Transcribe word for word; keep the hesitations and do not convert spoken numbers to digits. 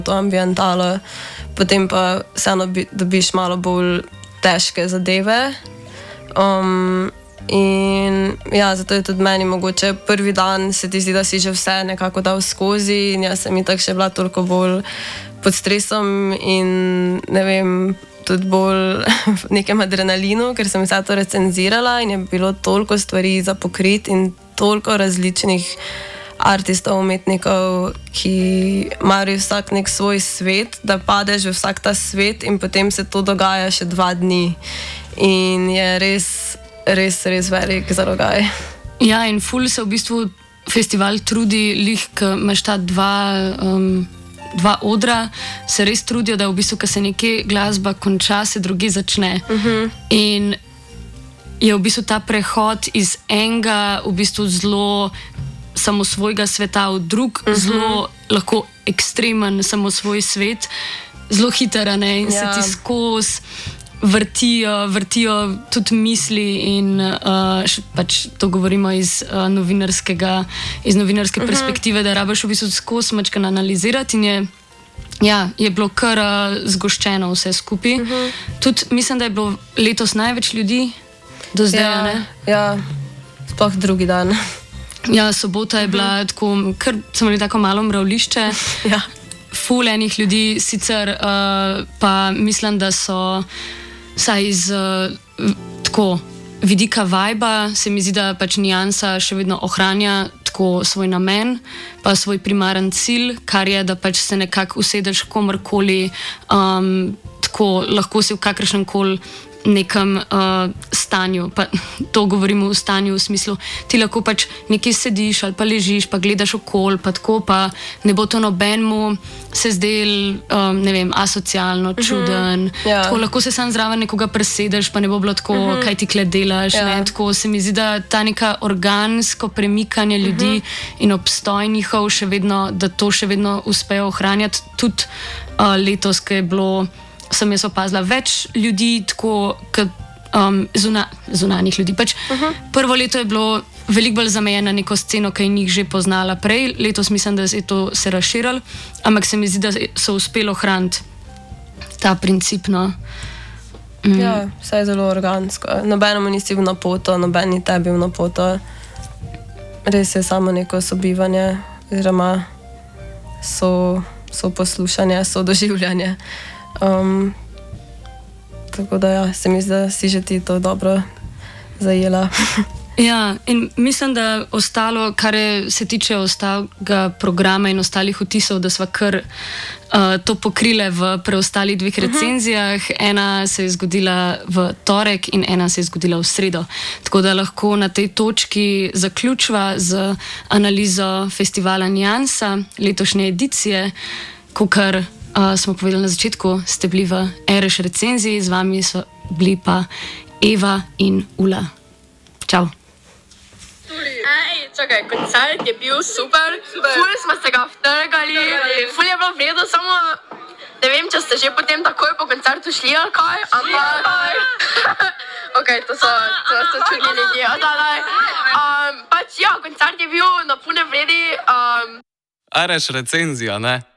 to ambientalo, potem pa vseeno dobiš malo bolj težke zadeve. Um, in ja, zato je tudi meni mogoče prvi dan se ti zdi, da si že vse nekako dal skozi in jaz sem itak še bila toliko bolj pod stresom in ne vem, tudi bolj v nekem adrenalinu, ker sem vse to recenzirala in je bilo toliko stvari za pokriti in toliko različnih artistov, umetnikov, ki imajo vsak nek svoj svet, da padeš v vsak ta svet in potem se to dogaja še dva dni. In je res, res, res velik zalogaj. Ja, in ful se v bistvu festival trudi, lih, ko imaš ta dva, um, dva odra, se res trudijo, da v bistvu, ko se nekje glasba konča, se drugi začne. Uh-huh. In je v bistvu ta prehod iz enega v bistvu zelo samosvojega sveta v drug, uh-huh. zelo lahko ekstremen samosvoj svet, zelo hiter, ne, in ja. se ti skozi vrtijo, vrtijo tudi misli in uh, pač to govorimo iz uh, novinarskega, iz novinarske uh-huh. perspektive, da rabiš v bistvu skozi mačkano analizirati in je, ja, je bilo kar uh, zgoščeno vse skupaj. Uh-huh. Tudi mislim, da je bilo letos največ ljudi do zdaj, ja, ne? Ja, sploh drugi dan. Ja, sobota je bila uh-huh. tako, kar smo imeli tako malo mravlišče. Ja. Ful enih ljudi, sicer uh, pa mislim, da so saj iz uh, tako vidika vajba, se mi zdi, da pač niansa še vedno ohranja tako svoj namen, pa svoj primaren cilj, kar je, da pač se nekako usedeš komorkoli, um, tako lahko si v kakršnem koli nekem uh, stanju, pa to govorimo o stanju v smislu, ti lahko pač nekje sediš ali pa ležiš, pa gledaš okol, pa tako, pa ne bo to nobenmu se zdel, um, ne vem, asocialno, čuden, uh-huh. yeah. tako lahko se sam zraven nekoga presedeš, pa ne bo bilo tako, uh-huh. kaj ti kle delaš, yeah. ne, tako se mi zdi, da ta neka organsko premikanje ljudi uh-huh. in obstoj njihov še vedno, da to še vedno uspejo ohranjati, tudi uh, letos, ki je bilo sem jaz opazila več ljudi, tako kot um, zuna, zunanjih ljudi. Pač uh-huh. Prvo leto je bilo veliko bolj zamejeno na neko sceno, ki jih že poznala prej. Letos mislim, da je to se razširilo, ampak se mi zdi, da so uspeli ohraniti ta princip. No. Mm. Ja, vse je zelo organsko. Nobenemu nisi bil na poto, noben ni tebi na poto. Res je samo neko sobivanje, oziroma so, so poslušanje, so doživljanje. Um, tako da ja, se mi zdi, da si že ti to dobro zajela. Ja, in mislim, da ostalo, kar je, se tiče ostalega programa in ostalih vtisov, da sva kar uh, to pokrile v preostalih dveh recenzijah. Uh-huh. Ena se je zgodila v torek in ena se je zgodila v sredo. Tako da lahko na tej točki zaključva z analizo festivala Niansa, letošnje edicije, kakor Uh, smo povedali na začetku, ste bili v Ereš recenziji, z vami so bili pa Eva in Ula. Čau. Ej, čakaj, koncert je bil super, super. Ful smo se ga vtrgali, ful je bilo vredo, samo ne vem, če ste že potem takoj po koncertu šli ali kaj, ampak ok, to so, to so čudni ljudje. Um, pač ja, koncert je bil na pune vredi. Um... Ereš recenzija, ne?